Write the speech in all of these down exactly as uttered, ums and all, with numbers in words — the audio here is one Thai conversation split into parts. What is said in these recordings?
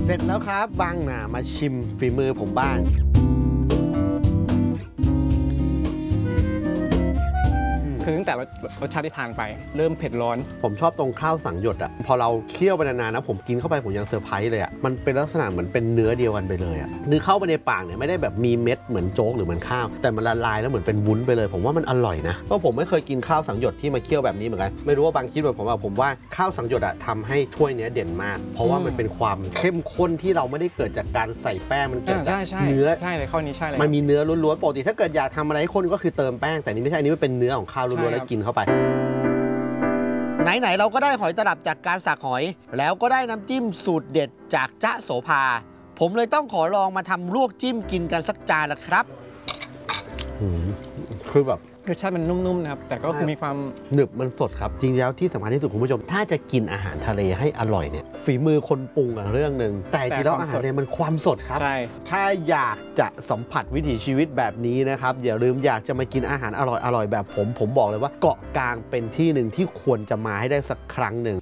ร็จแล้วครับบางหนามาชิมฝีมือผมบ้างคือตั้งแต่รสชาติที่ทานไปเริ่มเผ็ดร้อนผมชอบตรงข้าวสังหยดอ่ะพอเราเคี่ยวไปนานๆนะผมกินเข้าไปผมยังเซอร์ไพรส์เลยอ่ะมันเป็นลักษณะเหมือนเป็นเนื้อเดียวกันไปเลยอ่ะเนื้อเข้าไปในปากเนี่ยไม่ได้แบบมีเม็ดเหมือนโจ๊กหรือเหมือนข้าวแต่มันละลายแล้วเหมือนเป็นวุ้นไปเลยผมว่ามันอร่อยนะเพราะผมไม่เคยกินข้าวสังหยดที่มาเคี่ยวแบบนี้เหมือนกันไม่รู้ว่าบางคิดแบบผมว่าผมว่าข้าวสังหยดอ่ะทำให้ถ้วยนี้เด่นมากเพราะว่ามันเป็นความเข้มข้นที่เราไม่ได้เกิดจากการใส่แป้งมันเกิดจากเนื้อใช่เลยข้อนี้ใช่เลยมันมีเนื้อล้วนๆปกติถ้าเกิดอยากทำอะไรให้ข้นก็คือเติมแป้งแต่นี่ไม่ใช่นี่มันเป็นเนื้อของข้าวล้วนๆแล้วกินเข้าไปไหนๆเราก็ได้หอยตลับจากการสักหอยแล้วก็ได้น้ำจิ้มสูตรเด็ดจากจ๊ะโสภาผมเลยต้องขอลองมาทำลวกจิ้มกินกันสักจานละครับคือแบบรสชาติมันนุ่มๆนะครับแต่ก็คือมีความหนึบมันสดครับจริงแล้วที่สำคัญที่สุดคุณผู้ชมถ้าจะกินอาหารทะเลให้อร่อยเนี่ยฝีมือคนปรุงอะเรื่องหนึ่งแต่จริงแล้วอาหารเนี่ยมันความสดครับถ้าอยากจะสัมผัสวิถีชีวิตแบบนี้นะครับอย่าลืมอยากจะมากินอาหารอร่อยอร่อยแบบผมผมบอกเลยว่าเกาะกลางเป็นที่หนึ่งที่ควรจะมาให้ได้สักครั้งหนึ่ง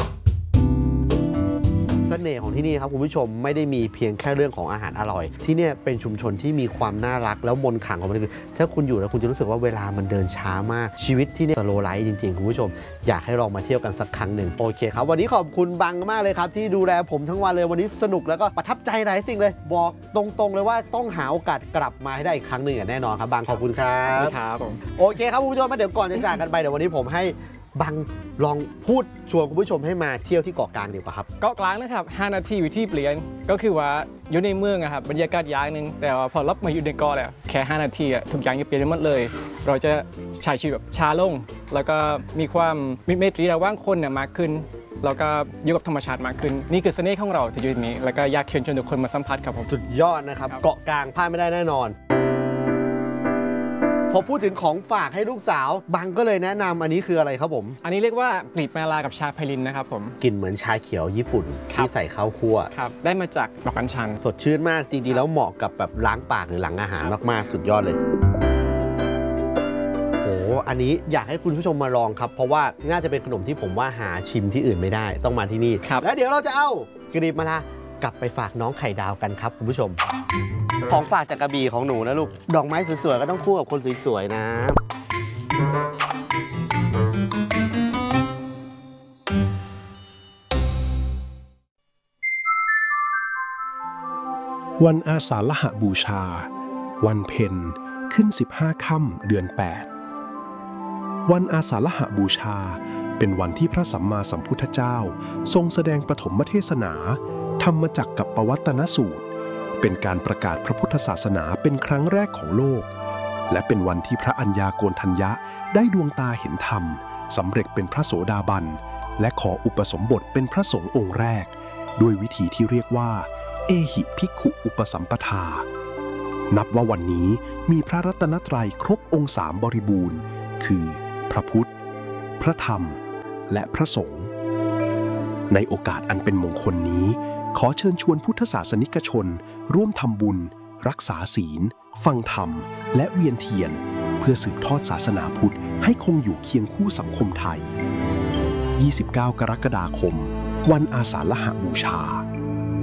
เสน่ห์ของที่นี่ครับคุณผู้ชมไม่ได้มีเพียงแค่เรื่องของอาหารอร่อยที่นี่เป็นชุมชนที่มีความน่ารักแล้วมนต์ขลังของมันคือถ้าคุณอยู่แล้วคุณจะรู้สึกว่าเวลามันเดินช้ามากชีวิตที่นี่สโลว์ไลฟ์จริงๆคุณผู้ชมอยากให้ลองมาเที่ยวกันสักครั้งหนึ่งโอเคครับวันนี้ขอบคุณบังมากเลยครับที่ดูแลผมทั้งวันเลยวันนี้สนุกแล้วก็ประทับใจหลายสิ่งเลยบอกตรงๆเลยว่าต้องหาโอกาสกลับมาให้ได้อีกครั้งหนึ่งอย่างแน่นอนครับบังขอบคุณครับครับผมโอเคครับคุณผู้ชมมาเดี๋ยวก่อนจะจากกันไปเดี๋ยววันนี้ผมให้บังลองพูดชวนคุณผู้ชมให้มาเที่ยวที่เกาะกลางดีกว่าครับเกาะกลางนะครับห้านาทีวิธีเปลี่ยนก็คือว่าอยู่ในเมืองอะครับบรรยากาศอย่างหนึ่งแต่ว่าพอรับมาอยู่ในเกาะแล้วแค่ห้านาทีอะทุกอย่างจะเปลี่ยนไปหมดเลยเราจะใช้ชีวิตแบบช้าลงแล้วก็มีความมีเมตรีระหว่างคนเนี่ยมากขึ้นแล้วก็อยู่กับธรรมชาติมากขึ้นนี่คือเสน่ห์ของเราที่อยู่ที่นี้แล้วก็อยากเชิญชวนทุกคนมาสัมผัสครับผมสุดยอดนะครับเกาะกลางพลาดไม่ได้แน่นอนพอพูดถึงของฝากให้ลูกสาวบังก็เลยแนะนำอันนี้คืออะไรครับผมอันนี้เรียกว่ากลีบแมลากับชาไพลินนะครับผมกลิ่นเหมือนชาเขียวญี่ปุ่นที่ใส่ข้าวคั่วครับได้มาจากดอกอัญชันสดชื่นมากจริงๆแล้วเหมาะกับแบบล้างปากหรือหลังอาหารมากๆสุดยอดเลยโหอันนี้อยากให้คุณผู้ชมมาลองครับเพราะว่าน่าจะเป็นขนมที่ผมว่าหาชิมที่อื่นไม่ได้ต้องมาที่นี่แล้วเดี๋ยวเราจะเอากลีบแมลากลับไปฝากน้องไข่ดาวกันครับคุณผู้ชมของฝากจากกระบี่ของหนูนะลูกดอกไม้สวยๆก็ต้องคู่กับคนสวยๆนะวันอาสาฬหบูชาวันเพ็ญขึ้นสิบห้าค่ำเดือนแปดวันอาสาฬหบูชาเป็นวันที่พระสัมมาสัมพุทธเจ้าทรงแสดงปฐมเทศนาธรรมจักรกับปวัตตนสูตรเป็นการประกาศพระพุทธศาสนาเป็นครั้งแรกของโลกและเป็นวันที่พระอัญญาโกณทัญญะได้ดวงตาเห็นธรรมสำเร็จเป็นพระโสดาบันและขออุปสมบทเป็นพระสงฆ์องค์แรกด้วยวิธีที่เรียกว่าเอหิภิกขุอุปสัมปทานับว่าวันนี้มีพระรัตนตรัยครบองค์สามบริบูรณ์คือพระพุทธพระธรรมและพระสงฆ์ในโอกาสอันเป็นมงคลนี้ขอเชิญชวนพุทธศาสนิกชนร่วมทำบุญรักษาศีลฟังธรรมและเวียนเทียนเพื่อสืบทอดศาสนาพุทธให้คงอยู่เคียงคู่สังคมไทยยี่สิบเก้ากรกฎาคมวันอาสาฬหบูชา